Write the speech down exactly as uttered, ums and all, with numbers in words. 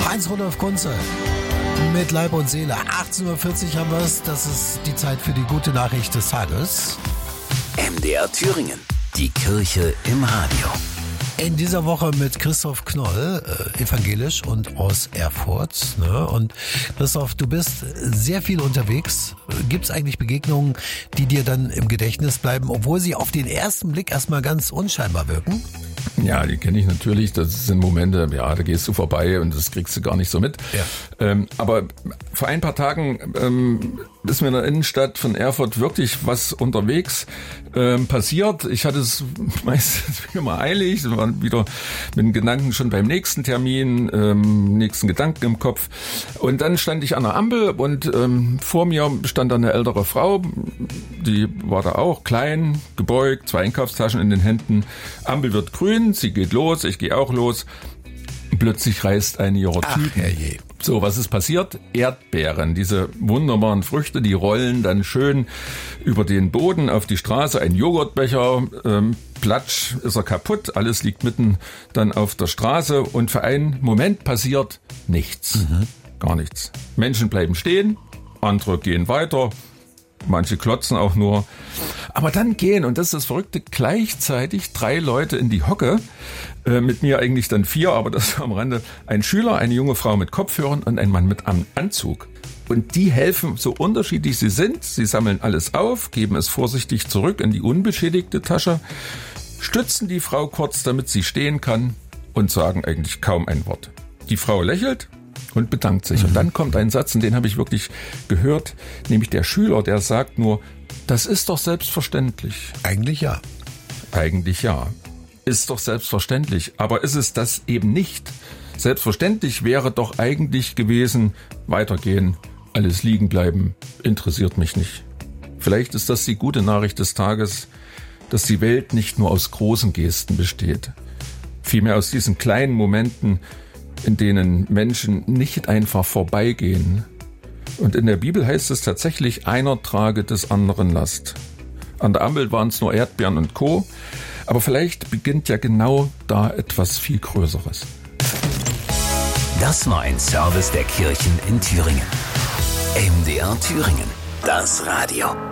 Heinz Rudolf Kunze mit Leib und Seele. achtzehn Uhr vierzig haben wir es. Das ist die Zeit für die gute Nachricht des Tages. M D R Thüringen. Die Kirche im Radio. In dieser Woche mit Christoph Knoll, äh, evangelisch und aus Erfurt. Ne? Und Christoph, du bist sehr viel unterwegs. Gibt es eigentlich Begegnungen, die dir dann im Gedächtnis bleiben, obwohl sie auf den ersten Blick erstmal ganz unscheinbar wirken? Ja, die kenne ich natürlich. Das sind Momente, ja, da gehst du vorbei und das kriegst du gar nicht so mit. Ja. Ähm, aber vor ein paar Tagen ähm, ist mir in der Innenstadt von Erfurt wirklich was unterwegs ähm, passiert. Ich hatte es meistens immer eilig, wir waren wieder mit den Gedanken schon beim nächsten Termin, ähm, nächsten Gedanken im Kopf. Und dann stand ich an der Ampel und ähm, vor mir stand da eine ältere Frau, die war da auch klein, gebeugt, zwei Einkaufstaschen in den Händen. Ampel wird grün, sie geht los, ich gehe auch los. Plötzlich reißt eine ihrer Tüten. So, was ist passiert? Erdbeeren, diese wunderbaren Früchte, die rollen dann schön über den Boden auf die Straße. Ein Joghurtbecher, ähm, platsch, ist er kaputt. Alles liegt mitten dann auf der Straße. Und für einen Moment passiert nichts. Mhm. Gar nichts. Menschen bleiben stehen, andere gehen weiter. Manche klotzen auch nur. Aber dann gehen, und das ist das Verrückte, gleichzeitig drei Leute in die Hocke. Äh, mit mir eigentlich dann vier, aber das am Rande. Ein Schüler, eine junge Frau mit Kopfhörern und ein Mann mit einem Anzug. Und die helfen, so unterschiedlich sie sind. Sie sammeln alles auf, geben es vorsichtig zurück in die unbeschädigte Tasche, stützen die Frau kurz, damit sie stehen kann und sagen eigentlich kaum ein Wort. Die Frau lächelt und bedankt sich. Mhm. Und dann kommt ein Satz, und den habe ich wirklich gehört, nämlich der Schüler, der sagt nur, das ist doch selbstverständlich. Eigentlich ja. Eigentlich ja. Ist doch selbstverständlich. Aber ist es das eben nicht? Selbstverständlich wäre doch eigentlich gewesen, weitergehen, alles liegen bleiben, interessiert mich nicht. Vielleicht ist das die gute Nachricht des Tages, dass die Welt nicht nur aus großen Gesten besteht. Vielmehr aus diesen kleinen Momenten, in denen Menschen nicht einfach vorbeigehen. Und in der Bibel heißt es tatsächlich, einer trage des anderen Last. An der Ampel waren es nur Erdbeeren und Co., aber vielleicht beginnt ja genau da etwas viel Größeres. Das war ein Service der Kirchen in Thüringen. M D R Thüringen, das Radio.